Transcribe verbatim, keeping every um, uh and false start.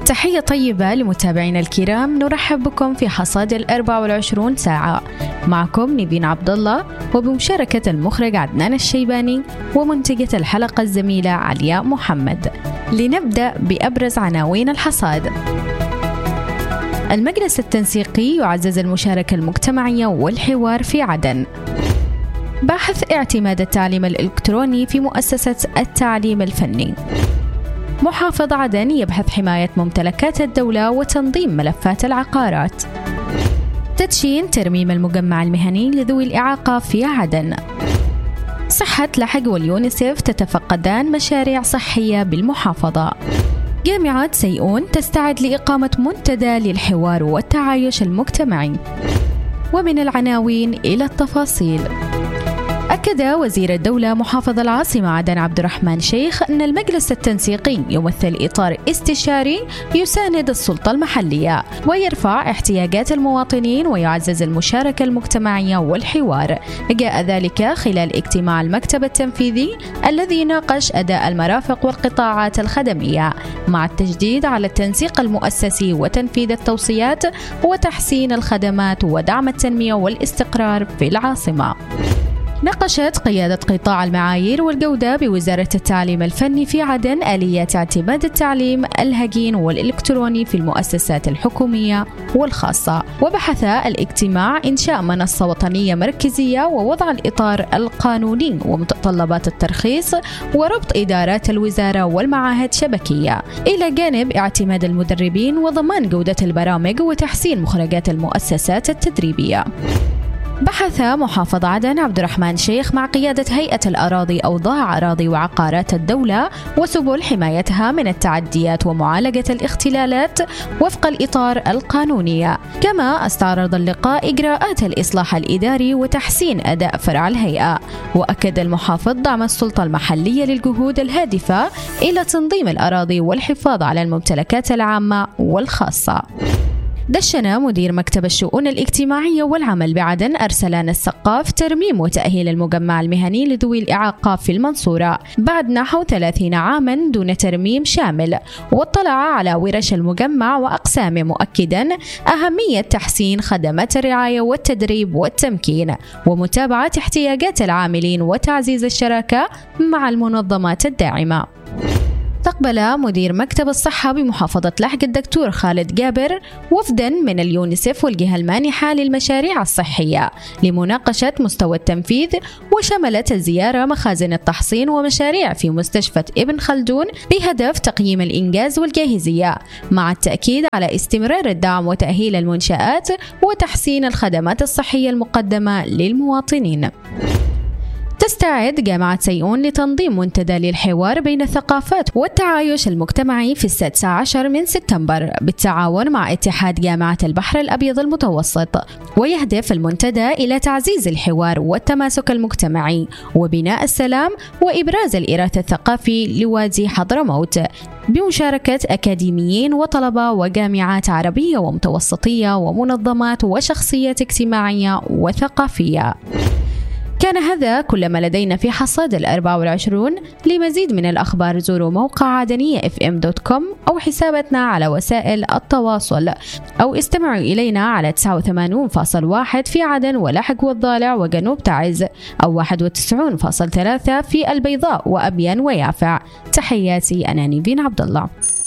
تحية طيبة لمتابعينا الكرام، نرحب بكم في حصاد الأربع والعشرون ساعة. معكم نيفين عبد الله، وبمشاركة المخرج عدنان الشيباني ومنتجة الحلقة الزميلة علياء محمد. لنبدأ بأبرز عناوين الحصاد. المجلس التنسيقي يعزز المشاركة المجتمعية والحوار في عدن. بحث اعتماد التعليم الإلكتروني في مؤسسة التعليم الفني. محافظ عدن يبحث حماية ممتلكات الدولة وتنظيم ملفات العقارات. تدشين ترميم المجمع المهني لذوي الإعاقة في عدن. صحة لحج واليونيسيف تتفقدان مشاريع صحية بالمحافظة. جامعة سيئون تستعد لإقامة منتدى للحوار والتعايش المجتمعي. ومن العناوين إلى التفاصيل. أكد وزير الدولة محافظ العاصمة عدن عبد الرحمن شيخ أن المجلس التنسيقي يمثل إطار استشاري يساند السلطة المحلية ويرفع احتياجات المواطنين ويعزز المشاركة المجتمعية والحوار. جاء ذلك خلال اجتماع المكتب التنفيذي الذي ناقش أداء المرافق والقطاعات الخدمية مع التشديد على التنسيق المؤسسي وتنفيذ التوصيات وتحسين الخدمات ودعم التنمية والاستقرار في العاصمة. ناقشت قيادة قطاع المعايير والجودة بوزارة التعليم الفني في عدن آليات اعتماد التعليم الهجين والإلكتروني في المؤسسات الحكومية والخاصة. وبحث الاجتماع إنشاء منصة وطنية مركزية ووضع الإطار القانوني ومتطلبات الترخيص وربط إدارات الوزارة والمعاهد شبكية، إلى جانب اعتماد المدربين وضمان جودة البرامج وتحسين مخرجات المؤسسات التدريبية. بحث محافظ عدن عبد الرحمن شيخ مع قيادة هيئة الأراضي أوضاع أراضي وعقارات الدولة وسبل حمايتها من التعديات ومعالجة الاختلالات وفق الإطار القانوني. كما استعرض اللقاء إجراءات الإصلاح الإداري وتحسين أداء فرع الهيئة. وأكد المحافظ دعم السلطة المحلية للجهود الهادفة إلى تنظيم الأراضي والحفاظ على الممتلكات العامة والخاصة. دشن مدير مكتب الشؤون الاجتماعية والعمل بعدن أرسلان السقاف ترميم وتأهيل المجمع المهني لذوي الإعاقة في المنصورة بعد نحو ثلاثين عاما دون ترميم شامل، واطلع على ورش المجمع وأقسامه مؤكدا أهمية تحسين خدمات الرعاية والتدريب والتمكين ومتابعة احتياجات العاملين وتعزيز الشراكة مع المنظمات الداعمة. استقبل مدير مكتب الصحة بمحافظة لحج الدكتور خالد جابر وفدا من اليونيسيف والجهة المانحة للمشاريع الصحية لمناقشة مستوى التنفيذ، وشملت الزيارة مخازن التحصين ومشاريع في مستشفى ابن خلدون بهدف تقييم الإنجاز والجاهزية، مع التأكيد على استمرار الدعم وتأهيل المنشآت وتحسين الخدمات الصحية المقدمة للمواطنين. تستعد جامعة سيئون لتنظيم منتدى للحوار بين الثقافات والتعايش المجتمعي في السادس عشر من سبتمبر بالتعاون مع اتحاد جامعة البحر الأبيض المتوسط. ويهدف المنتدى إلى تعزيز الحوار والتماسك المجتمعي وبناء السلام وإبراز الإراث الثقافي لوادي حضرموت بمشاركة أكاديميين وطلبة وجامعات عربية ومتوسطية ومنظمات وشخصيات اجتماعية وثقافية. كان هذا كل ما لدينا في حصاد الأربع والعشرون. لمزيد من الأخبار زوروا موقع عدنية اف ام دوت كوم أو حساباتنا على وسائل التواصل، أو استمعوا إلينا على تسعة وثمانين فاصلة واحد في عدن ولحج والضالع وجنوب تعز، أو واحد وتسعين فاصلة ثلاثة في البيضاء وأبين ويافع. تحياتي، أنا نيفين عبد الله.